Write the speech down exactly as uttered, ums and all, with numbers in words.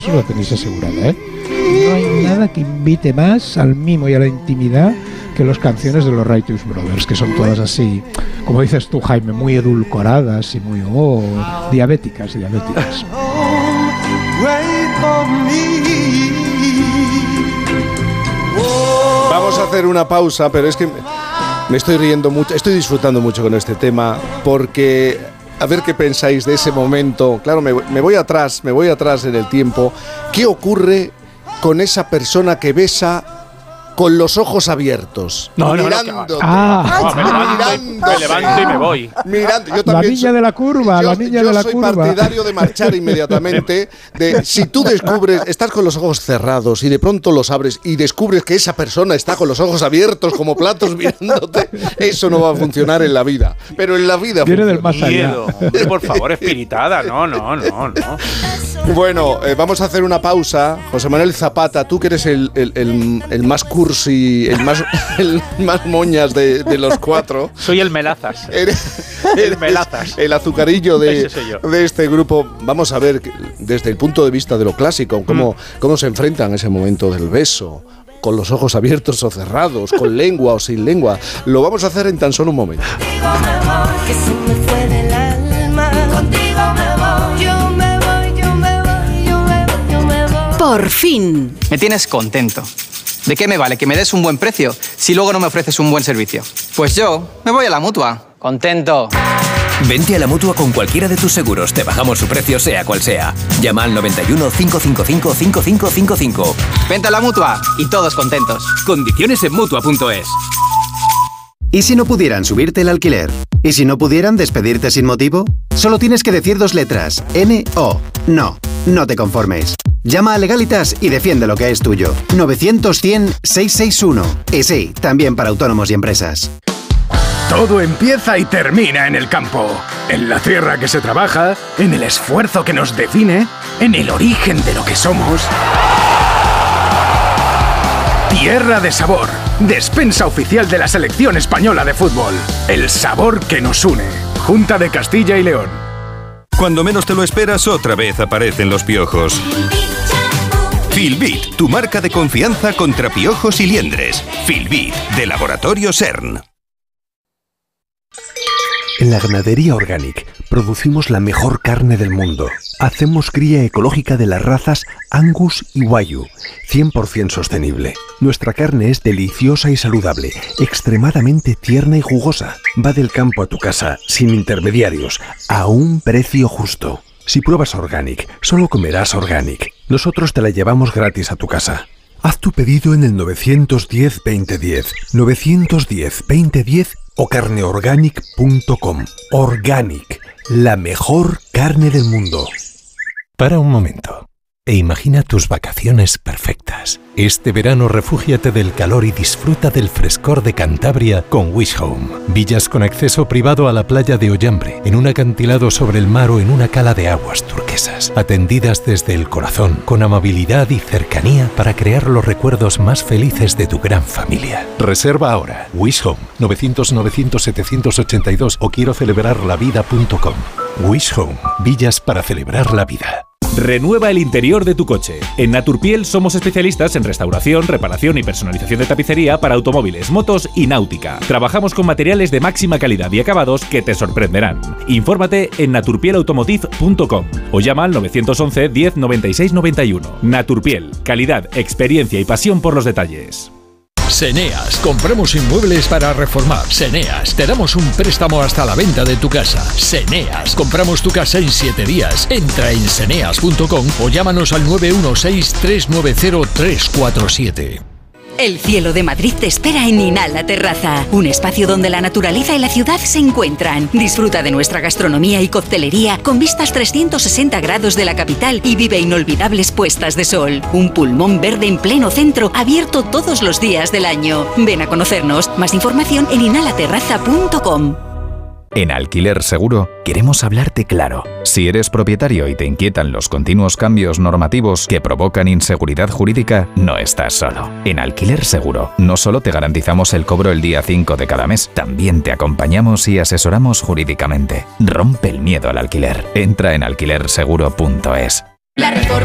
Eso lo tenéis asegurado, ¿eh? No hay nada que invite más al mimo y a la intimidad que las canciones de los Righteous Brothers, que son todas así, como dices tú, Jaime, muy edulcoradas y muy, oh, diabéticas, diabéticas. Vamos a hacer una pausa, pero es que me estoy riendo mucho, estoy disfrutando mucho con este tema, porque a ver qué pensáis de ese momento. Claro, me, me voy atrás, me voy atrás en el tiempo. ¿Qué ocurre con esa persona que besa con los ojos abiertos? No, no, mirándote, no, ah, no, me, levanto, me levanto y me voy. Mirando, yo la también niña soy, de la curva, yo, la niña yo de la soy curva. partidario de marchar inmediatamente. De si tú descubres, estás con los ojos cerrados y de pronto los abres y descubres que esa persona está con los ojos abiertos como platos mirándote, eso no va a funcionar en la vida. Pero en la vida viene funciona. del más allá. Miedo. Hombre, por favor, espiritada. No, no, no, no. Bueno, eh, vamos a hacer una pausa. José Manuel Zapata, tú que eres el, el, el, el más cursi, el más, el más moñas de, de los cuatro. Soy el melazas. Eres, El eres melazas. el azucarillo de, Ese soy yo. de este grupo. Vamos a ver desde el punto de vista de lo clásico, cómo, Mm. cómo se enfrentan ese momento del beso. Con los ojos abiertos o cerrados, con lengua o sin lengua. Lo vamos a hacer en tan solo un momento. Que se me fue del alma. Contigo me voy, yo me voy, yo me voy, yo me voy, yo me voy. Por fin. Me tienes contento. ¿De qué me vale que me des un buen precio si luego no me ofreces un buen servicio? Pues yo me voy a la Mutua. Contento. Vente a la Mutua con cualquiera de tus seguros. Te bajamos su precio sea cual sea. Llama al noventa y uno, cinco cinco cinco, cinco cinco cinco cinco. Vente a la Mutua y todos contentos. Condiciones en Mutua punto es. ¿Y si no pudieran subirte el alquiler? ¿Y si no pudieran despedirte sin motivo? Solo tienes que decir dos letras. N O. No. No te conformes. Llama a Legalitas y defiende lo que es tuyo. novecientos cien, seiscientos sesenta y uno. Y sí, también para autónomos y empresas. Todo empieza y termina en el campo. En la tierra que se trabaja, en el esfuerzo que nos define, en el origen de lo que somos. Tierra de Sabor. Despensa oficial de la selección española de fútbol. El sabor que nos une. Junta de Castilla y León. Cuando menos te lo esperas, otra vez aparecen los piojos. Filbit, tu marca de confianza contra piojos y liendres. Filbit, de Laboratorio CERN. En la Ganadería Organic producimos la mejor carne del mundo. Hacemos cría ecológica de las razas Angus y Wagyu, cien por ciento sostenible. Nuestra carne es deliciosa y saludable, extremadamente tierna y jugosa. Va del campo a tu casa, sin intermediarios, a un precio justo. Si pruebas Organic, solo comerás Organic. Nosotros te la llevamos gratis a tu casa. Haz tu pedido en el nueve uno cero, veinte diez, nueve uno cero, veinte diez o carne organic punto com. Organic, la mejor carne del mundo. Para un momento e imagina tus vacaciones perfectas. Este verano refúgiate del calor y disfruta del frescor de Cantabria con Wish Home. Villas con acceso privado a la playa de Ollambre, en un acantilado sobre el mar o en una cala de aguas turquesas. Atendidas desde el corazón, con amabilidad y cercanía para crear los recuerdos más felices de tu gran familia. Reserva ahora. Wish Home, novecientos, novecientos, setecientos ochenta y dos o quiero celebrar la vida punto com. Wish Home, villas para celebrar la vida. Renueva el interior de tu coche. En Naturpiel somos especialistas en restauración, reparación y personalización de tapicería para automóviles, motos y náutica. Trabajamos con materiales de máxima calidad y acabados que te sorprenderán. Infórmate en naturpiel automotive punto com o llama al nueve once, diez, noventa y seis, noventa y uno. Naturpiel, calidad, experiencia y pasión por los detalles. Seneas, compramos inmuebles para reformar. Seneas, te damos un préstamo hasta la venta de tu casa. Seneas, compramos tu casa en siete días. Entra en seneas punto com o llámanos al nueve uno seis, tres nueve cero, tres cuatro siete. El cielo de Madrid te espera en Inhala Terraza, un espacio donde la naturaleza y la ciudad se encuentran. Disfruta de nuestra gastronomía y coctelería con vistas trescientos sesenta grados de la capital y vive inolvidables puestas de sol. Un pulmón verde en pleno centro, abierto todos los días del año. Ven a conocernos. Más información en inhala terraza punto com. En Alquiler Seguro queremos hablarte claro. Si eres propietario y te inquietan los continuos cambios normativos que provocan inseguridad jurídica, no estás solo. En Alquiler Seguro no solo te garantizamos el cobro el día cinco de cada mes, también te acompañamos y asesoramos jurídicamente. Rompe el miedo al alquiler. Entra en alquiler seguro punto es.